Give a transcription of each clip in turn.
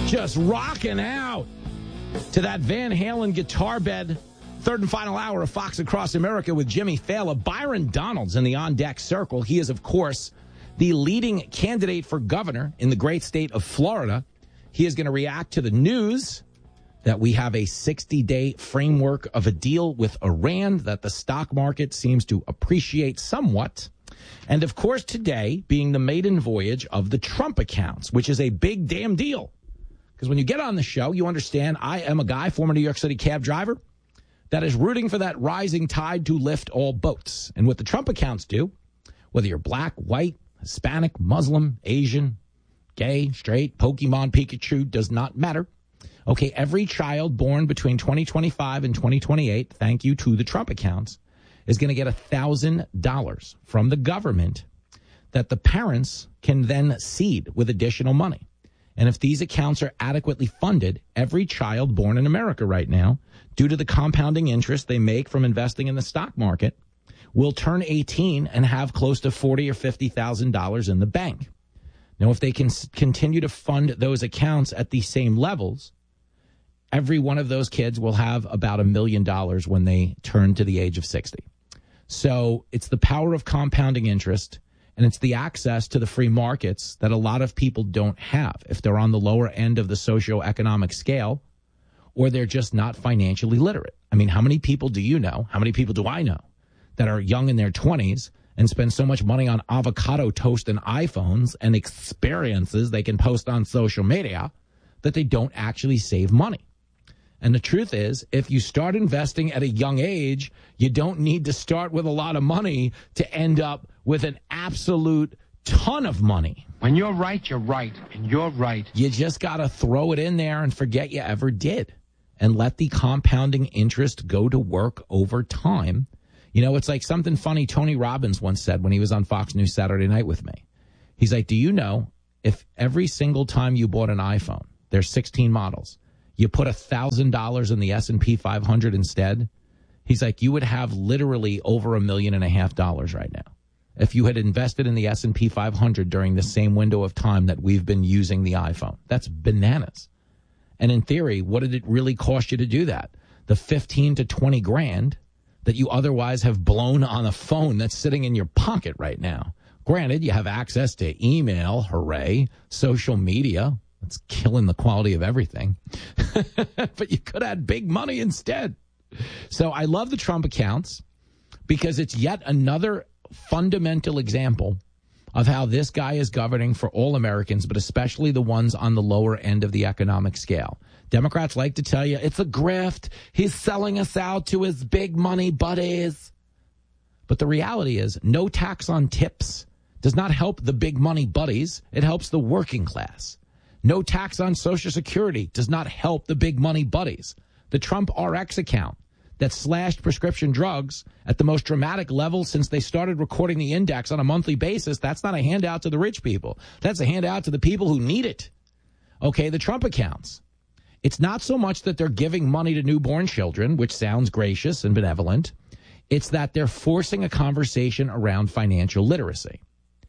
Just rocking out to that Van Halen guitar bed. Third and final hour of Fox Across America with Jimmy Fallon. Byron Donalds in the on-deck circle. He is, of course, the leading candidate for governor in the great state of Florida. He is going to react to the news that we have a 60-day framework of a deal with Iran that the stock market seems to appreciate somewhat. And, of course, today being the maiden voyage of the Trump accounts, which is a big damn deal. Because when you get on the show, you understand I am a guy, former New York City cab driver, that is rooting for that rising tide to lift all boats. And what the Trump accounts do, whether you're black, white, Hispanic, Muslim, Asian, gay, straight, Pokemon, Pikachu, does not matter. Okay, every child born between 2025 and 2028, thank you to the Trump accounts, is going to get $1,000 from the government that the parents can then seed with additional money. And if these accounts are adequately funded, every child born in America right now, due to the compounding interest they make from investing in the stock market, will turn 18 and have close to $40,000 or $50,000 in the bank. Now, if they can continue to fund those accounts at the same levels, every one of those kids will have about $1 million when they turn to the age of 60. So it's the power of compounding interest. And it's the access to the free markets that a lot of people don't have if they're on the lower end of the socioeconomic scale or they're just not financially literate. I mean, how many people do you know? How many people do I know that are young in their 20s and spend so much money on avocado toast and iPhones and experiences they can post on social media that they don't actually save money? And the truth is, if you start investing at a young age, you don't need to start with a lot of money to end up with an absolute ton of money. When you're right, you're right, and you're right. You just got to throw it in there and forget you ever did and let the compounding interest go to work over time. You know, it's like something funny Tony Robbins once said when he was on Fox News Saturday Night with me. He's like, do you know if every single time you bought an iPhone, there's 16 models, you put $1,000 in the S&P 500 instead, he's like, you would have literally over $1.5 million right now if you had invested in the S&P 500 during the same window of time that we've been using the iPhone. That's bananas. And in theory, what did it really cost you to do that? The 15 to 20 grand that you otherwise have blown on a phone that's sitting in your pocket right now. Granted, you have access to email, hooray, social media. It's killing the quality of everything. But you could have had big money instead. So I love the Trump accounts because it's yet another fundamental example of how this guy is governing for all Americans, but especially the ones on the lower end of the economic scale. Democrats like to tell you it's a grift. He's selling us out to his big money buddies. But the reality is no tax on tips does not help the big money buddies. It helps the working class. No tax on Social Security does not help the big money buddies. The Trump RX account that slashed prescription drugs at the most dramatic level since they started recording the index on a monthly basis, that's not a handout to the rich people. That's a handout to the people who need it. Okay, the Trump accounts. It's not so much that they're giving money to newborn children, which sounds gracious and benevolent. It's that they're forcing a conversation around financial literacy.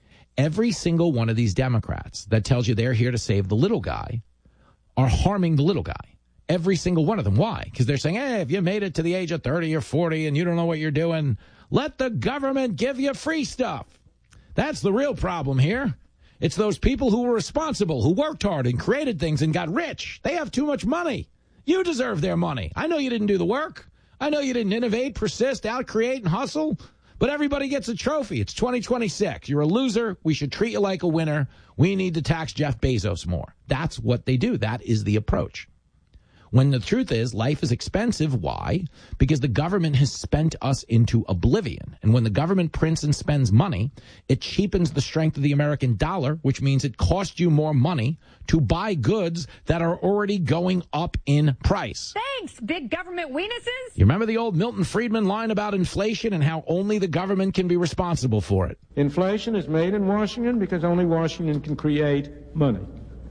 Every single one of these Democrats that tells you they're here to save the little guy are harming the little guy. Every single one of them. Why? Because they're saying, hey, if you made it to the age of 30 or 40 and you don't know what you're doing, let the government give you free stuff. That's the real problem here. It's those people who were responsible, who worked hard and created things and got rich. They have too much money. You deserve their money. I know you didn't do the work. I know you didn't innovate, persist, outcreate, and hustle. But everybody gets a trophy. It's 2026. You're a loser. We should treat you like a winner. We need to tax Jeff Bezos more. That's what they do. That is the approach. When the truth is, life is expensive. Why? Because the government has spent us into oblivion. And when the government prints and spends money, it cheapens the strength of the American dollar, which means it costs you more money to buy goods that are already going up in price. Thanks, big government weenuses. You remember the old Milton Friedman line about inflation and how only the government can be responsible for it? Inflation is made in Washington because only Washington can create money.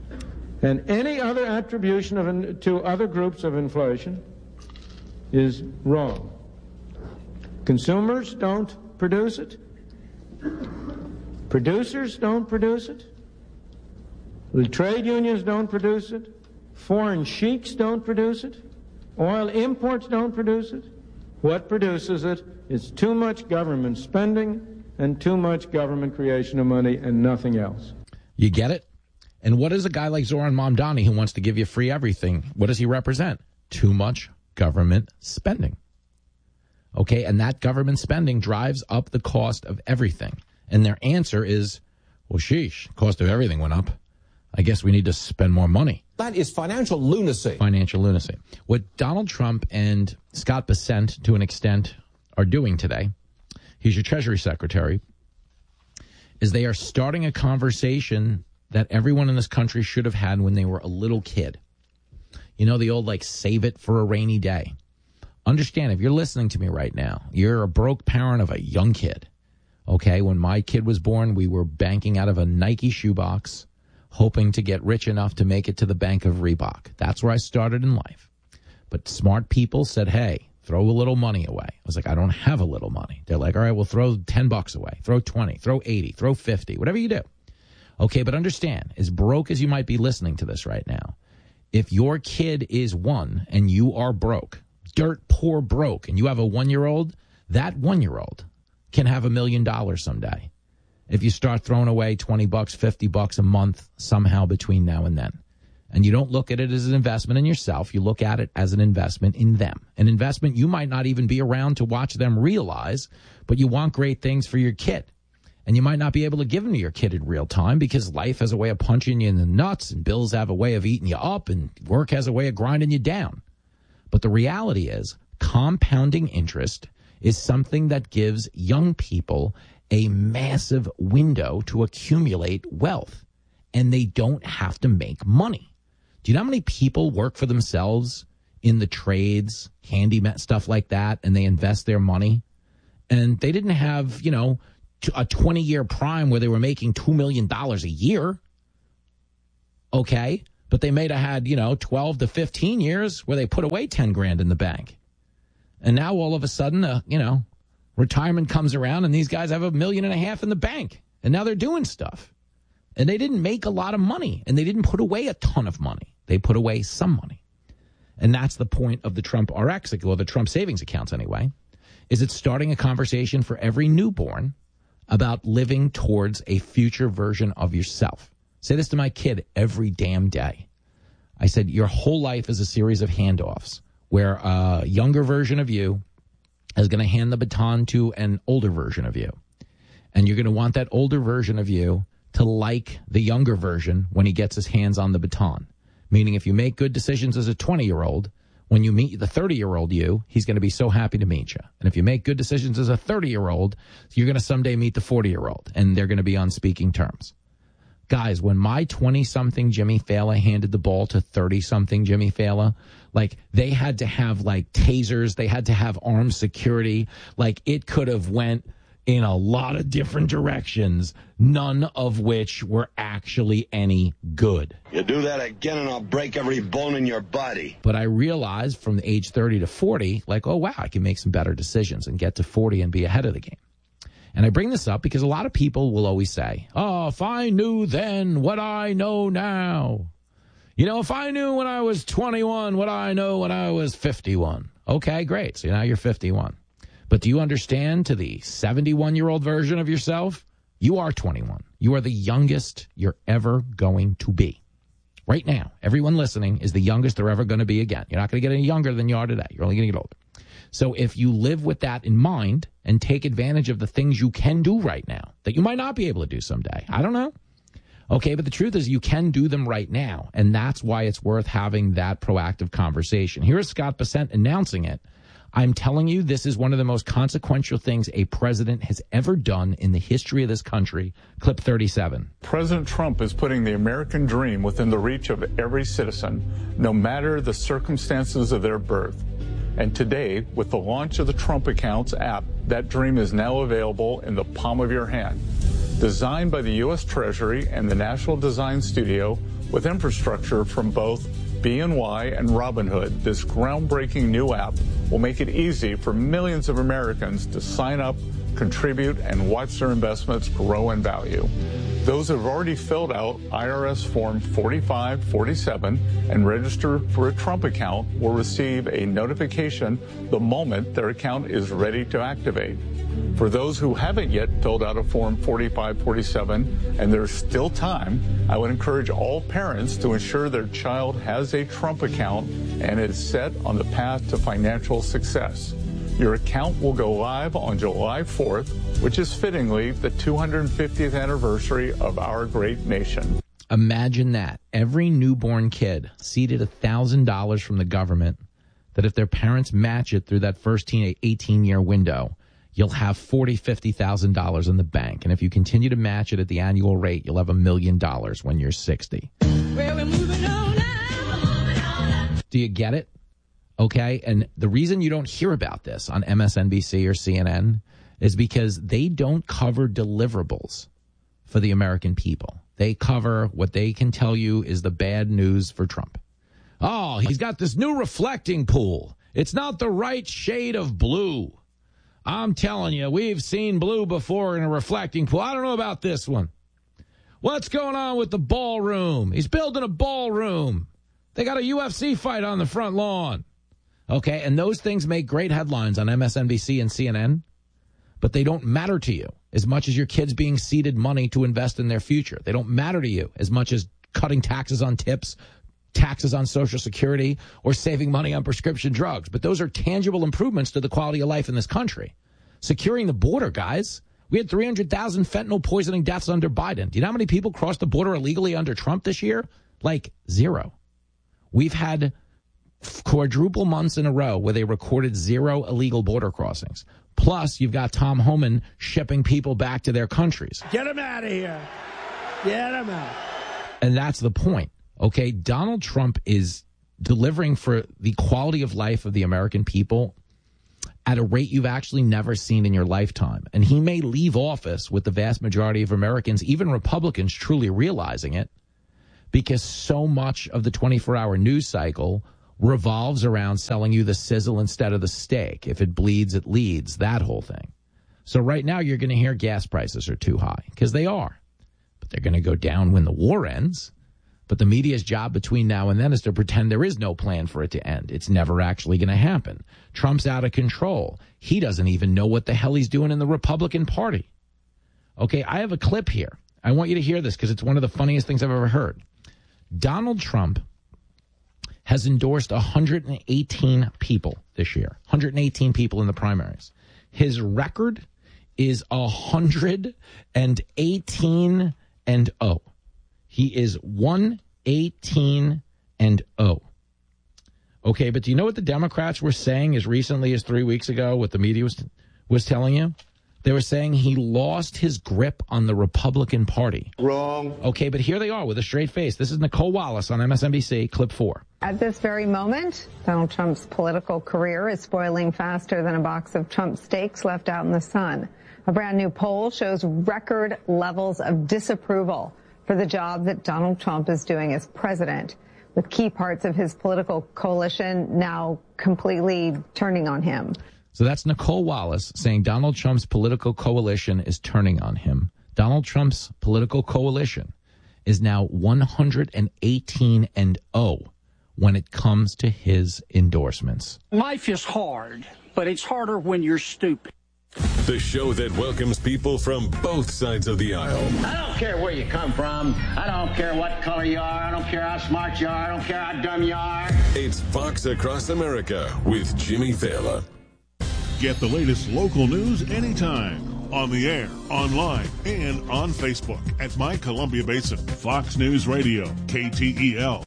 And any other attribution to other groups of inflation is wrong. Consumers don't produce it. Producers don't produce it. The trade unions don't produce it. Foreign sheiks don't produce it. Oil imports don't produce it. What produces it is too much government spending and too much government creation of money and nothing else. You get it? And what is a guy like Zoran Mamdani who wants to give you free everything? What does he represent? Too much government spending. Okay, and that government spending drives up the cost of everything. And their answer is, well, sheesh, cost of everything went up. I guess we need to spend more money. That is financial lunacy. Financial lunacy. What Donald Trump and Scott Bessent, to an extent, are doing today, he's your Treasury Secretary, is they are starting a conversation that everyone in this country should have had when they were a little kid. You know, the old, like, save it for a rainy day. Understand, if you're listening to me right now, you're a broke parent of a young kid. Okay, when my kid was born, we were banking out of a Nike shoebox, hoping to get rich enough to make it to the bank of Reebok. That's where I started in life. But smart people said, hey, throw a little money away. I was like, I don't have a little money. They're like, all right, well, throw $10 away, throw 20, throw 80, throw 50, whatever you do. Okay, but understand, as broke as you might be listening to this right now, if your kid is one and you are broke, dirt poor broke, and you have a 1-year-old, that 1-year-old can have $1 million someday if you start throwing away $20, $50 a month somehow between now and then. And you don't look at it as an investment in yourself. You look at it as an investment in them. An investment you might not even be around to watch them realize, but you want great things for your kid. And you might not be able to give them to your kid in real time because life has a way of punching you in the nuts and bills have a way of eating you up and work has a way of grinding you down. But the reality is compounding interest is something that gives young people a massive window to accumulate wealth, and they don't have to make money. Do you know how many people work for themselves in the trades, handyman, stuff like that, and they invest their money? And they didn't have, you know, a 20-year prime where they were making $2 million a year. Okay, but they may have had, you know, 12 to 15 years where they put away 10 grand in the bank. And now all of a sudden, you know, retirement comes around and these guys have $1.5 million in the bank. And now they're doing stuff. And they didn't make a lot of money. And they didn't put away a ton of money. They put away some money. And that's the point of the Trump RX, or the Trump savings accounts anyway, is it's starting a conversation for every newborn about living towards a future version of yourself. Say this to my kid every damn day. I said, your whole life is a series of handoffs where a younger version of you is going to hand the baton to an older version of you. And you're going to want that older version of you to like the younger version when he gets his hands on the baton. Meaning if you make good decisions as a 20-year-old, when you meet the 30-year-old you, he's going to be so happy to meet you. And if you make good decisions as a 30-year-old, you're going to someday meet the 40-year-old, and they're going to be on speaking terms. Guys, when my 20-something Jimmy Fallon handed the ball to 30-something Jimmy Fallon, like, they had to have, like, tasers. They had to have armed security. Like, it could have went in a lot of different directions, none of which were actually any good. You do that again and I'll break every bone in your body. But I realized from the age 30 to 40, like, oh, wow, I can make some better decisions and get to 40 and be ahead of the game. And I bring this up because a lot of people will always say, oh, if I knew then what I know now. You know, if I knew when I was 21 what I know when I was 51. Okay, great. So now you're 51. But do you understand, to the 71-year-old version of yourself, you are 21. You are the youngest you're ever going to be. Right now, everyone listening is the youngest they're ever going to be again. You're not going to get any younger than you are today. You're only going to get older. So if you live with that in mind and take advantage of the things you can do right now that you might not be able to do someday, I don't know. Okay, but the truth is you can do them right now, and that's why it's worth having that proactive conversation. Here is Scott Bessent announcing it. I'm telling you, this is one of the most consequential things a president has ever done in the history of this country. Clip 37. President Trump is putting the American dream within the reach of every citizen, no matter the circumstances of their birth. And today, with the launch of the Trump Accounts app, that dream is now available in the palm of your hand. Designed by the U.S. Treasury and the National Design Studio with infrastructure from both BNY and Robinhood, this groundbreaking new app will make it easy for millions of Americans to sign up, contribute, and watch their investments grow in value. Those who have already filled out IRS Form 4547 and registered for a Trump account will receive a notification the moment their account is ready to activate. For those who haven't yet filled out a Form 4547 and there's still time, I would encourage all parents to ensure their child has a Trump account and is set on the path to financial success. Your account will go live on July 4th, which is fittingly the 250th anniversary of our great nation. Imagine that. Every newborn kid seeded $1,000 from the government that if their parents match it through that first 18-year window, you'll have $40,000, $50,000 in the bank. And if you continue to match it at the annual rate, you'll have $1 million when you're 60. Well, we're moving on now. Do you get it? Okay. And the reason you don't hear about this on MSNBC or CNN is because they don't cover deliverables for the American people. They cover what they can tell you is the bad news for Trump. Oh, he's got this new reflecting pool. It's not the right shade of blue. I'm telling you, we've seen blue before in a reflecting pool. I don't know about this one. What's going on with the ballroom? He's building a ballroom. They got a UFC fight on the front lawn. Okay, and those things make great headlines on MSNBC and CNN, but they don't matter to you as much as your kids being seeded money to invest in their future. They don't matter to you as much as cutting taxes on tips, taxes on Social Security, or saving money on prescription drugs. But those are tangible improvements to the quality of life in this country. Securing the border, guys. We had 300,000 fentanyl poisoning deaths under Biden. Do you know how many people crossed the border illegally under Trump this year? Like zero. We've had quadruple months in a row where they recorded zero illegal border crossings. Plus, you've got Tom Homan shipping people back to their countries. Get them out of here. Get them out. And that's the point. Okay, Donald Trump is delivering for the quality of life of the American people at a rate you've actually never seen in your lifetime. And he may leave office with the vast majority of Americans, even Republicans, truly realizing it, because so much of the 24-hour news cycle revolves around selling you the sizzle instead of the steak. If it bleeds, it leads, that whole thing. So right now you're going to hear gas prices are too high, because they are. But they're going to go down when the war ends. But the media's job between now and then is to pretend there is no plan for it to end. It's never actually going to happen. Trump's out of control. He doesn't even know what the hell he's doing in the Republican Party. Okay, I have a clip here. I want you to hear this because it's one of the funniest things I've ever heard. Donald Trump has endorsed 118 people this year, 118 people in the primaries. His record is 118-0. He is 118-0. Okay, but do you know what the Democrats were saying as recently as 3 weeks ago, what the media was telling you? They were saying he lost his grip on the Republican Party. Wrong. Okay, but here they are with a straight face. This is Nicole Wallace on MSNBC, clip 4. At this very moment, Donald Trump's political career is spoiling faster than a box of Trump steaks left out in the sun. A brand new poll shows record levels of disapproval for the job that Donald Trump is doing as president, with key parts of his political coalition now completely turning on him. So that's Nicole Wallace saying Donald Trump's political coalition is turning on him. Donald Trump's political coalition is now 118-0 when it comes to his endorsements. Life is hard, but it's harder when you're stupid. The show that welcomes people from both sides of the aisle. I don't care where you come from. I don't care what color you are. I don't care how smart you are. I don't care how dumb you are. It's Fox Across America with Jimmy Failla. Get the latest local news anytime. On the air, online, and on Facebook at My Columbia Basin. Fox News Radio, KTEL.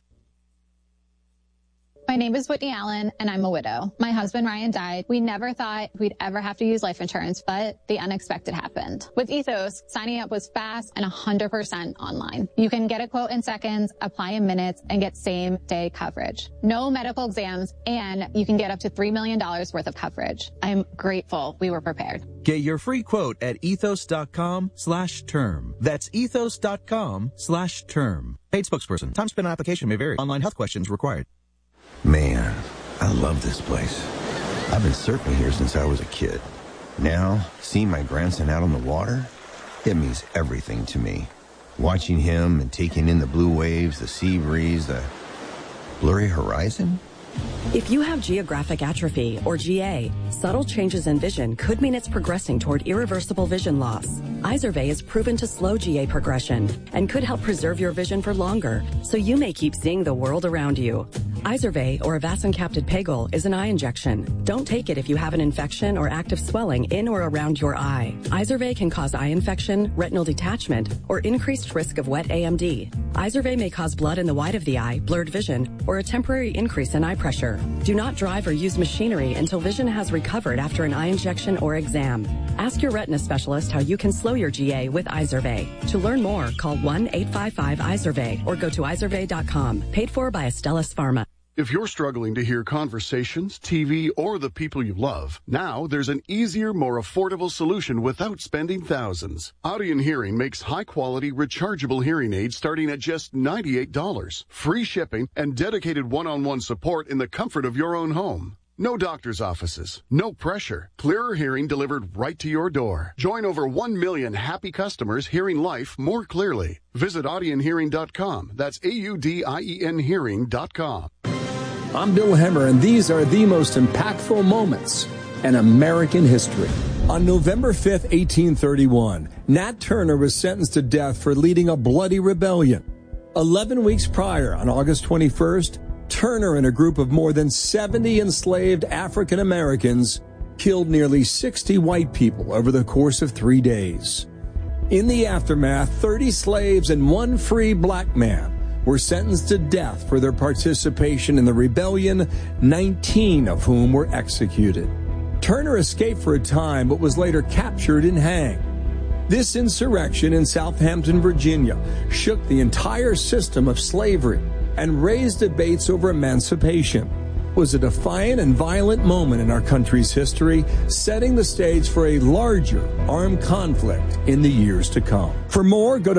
My name is Whitney Allen, and I'm a widow. My husband, Ryan, died. We never thought we'd ever have to use life insurance, but the unexpected happened. With Ethos, signing up was fast and 100% online. You can get a quote in seconds, apply in minutes, and get same-day coverage. No medical exams, and you can get up to $3 million worth of coverage. I'm grateful we were prepared. Get your free quote at ethos.com/term. That's ethos.com/term. Paid spokesperson. Time spent on application may vary. Online health questions required. Man, I love this place. I've been surfing here since I was a kid. Now, seeing my grandson out on the water, it means everything to me. Watching him and taking in the blue waves, the sea breeze, the blurry horizon. If you have geographic atrophy, or GA, subtle changes in vision could mean it's progressing toward irreversible vision loss. Izervay is proven to slow GA progression and could help preserve your vision for longer, so you may keep seeing the world around you. Izervay, or avacincaptad pegol, is an eye injection. Don't take it if you have an infection or active swelling in or around your eye. Izervay can cause eye infection, retinal detachment, or increased risk of wet AMD. Izervay may cause blood in the white of the eye, blurred vision, or a temporary increase in eye pressure. Do not drive or use machinery until vision has recovered after an eye injection or exam. Ask your retina specialist how you can slow your GA with Izervay. To learn more, call 1-855-IZERVAY or go to izervay.com. Paid for by Astellas Pharma. If you're struggling to hear conversations, TV, or the people you love, now there's an easier, more affordable solution without spending thousands. Audion Hearing makes high-quality, rechargeable hearing aids starting at just $98. Free shipping and dedicated one-on-one support in the comfort of your own home. No doctor's offices, no pressure. Clearer hearing delivered right to your door. Join over 1 million happy customers hearing life more clearly. Visit audionhearing.com. That's AUDIEN hearing.com. I'm Bill Hemmer, and these are the most impactful moments in American history. On November 5th, 1831, Nat Turner was sentenced to death for leading a bloody rebellion. 11 weeks prior, on August 21st, Turner and a group of more than 70 enslaved African Americans killed nearly 60 white people over the course of 3 days. In the aftermath, 30 slaves and 1 free black man were sentenced to death for their participation in the rebellion, 19 of whom were executed. Turner escaped for a time, but was later captured and hanged. This insurrection in Southampton, Virginia, shook the entire system of slavery and raised debates over emancipation. It was a defiant and violent moment in our country's history, setting the stage for a larger armed conflict in the years to come. For more, go to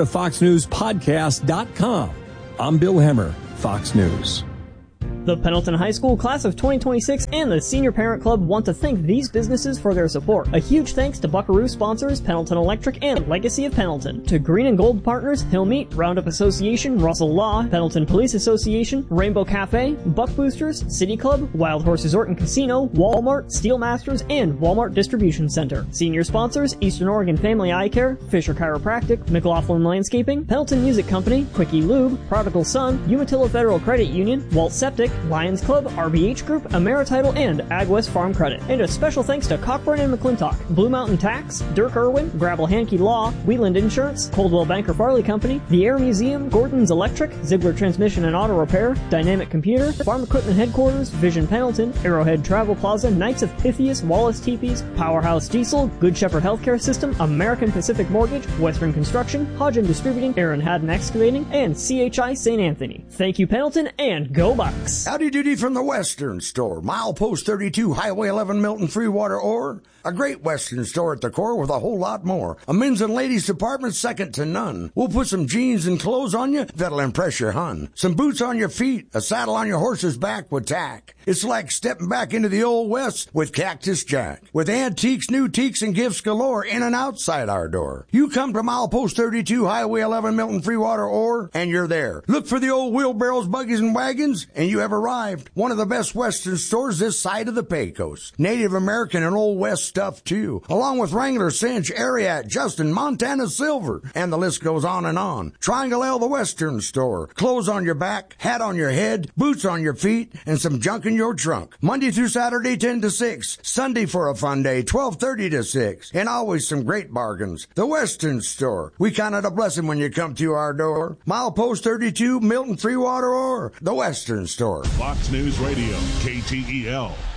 foxnewspodcast.com. I'm Bill Hemmer, Fox News. The Pendleton High School Class of 2026 and the Senior Parent Club want to thank these businesses for their support. A huge thanks to Buckaroo sponsors Pendleton Electric and Legacy of Pendleton. To Green and Gold partners Hillmeat, Roundup Association, Russell Law, Pendleton Police Association, Rainbow Cafe, Buck Boosters, City Club, Wild Horse Resort and Casino, Walmart, Steel Masters, and Walmart Distribution Center. Senior sponsors Eastern Oregon Family Eye Care, Fisher Chiropractic, McLaughlin Landscaping, Pendleton Music Company, Quickie Lube, Prodigal Son, Umatilla Federal Credit Union, Walt Septic, Lions Club, RBH Group, AmeriTitle, and AgWest Farm Credit. And a special thanks to Cockburn and McClintock, Blue Mountain Tax, Dirk Irwin, Gravel Hankey Law, Wheeland Insurance, Coldwell Banker Farley Company, The Air Museum, Gordon's Electric, Ziegler Transmission and Auto Repair, Dynamic Computer, Farm Equipment Headquarters, Vision Pendleton, Arrowhead Travel Plaza, Knights of Pythias, Wallace Teepees, Powerhouse Diesel, Good Shepherd Healthcare System, American Pacific Mortgage, Western Construction, Hodgen Distributing, Aaron Haddon Excavating, and CHI St. Anthony. Thank you, Pendleton, and go Bucks! Howdy doody from the Western Store. Milepost 32, Highway 11, Milton, Freewater, Ore. A great Western store at the core with a whole lot more. A men's and ladies department second to none. We'll put some jeans and clothes on you that'll impress your hun. Some boots on your feet, a saddle on your horse's back with tack. It's like stepping back into the old West with Cactus Jack. With antiques, new teaks, and gifts galore in and outside our door. You come to Milepost 32, Highway 11, Milton, Freewater, Ore, and you're there. Look for the old wheelbarrows, buggies, and wagons, and you have arrived. One of the best Western stores this side of the Pecos. Native American and Old West stuff, too. Along with Wrangler, Cinch, Ariat, Justin, Montana Silver, and the list goes on and on. Triangle L, the Western Store. Clothes on your back, hat on your head, boots on your feet, and some junk in your trunk. Monday through Saturday, 10 to 6. Sunday for a fun day, 12:30 to 6. And always some great bargains. The Western Store. We count it a blessing when you come to our door. Milepost 32, Milton, Freewater, or the Western Store. Fox News Radio, KTEL.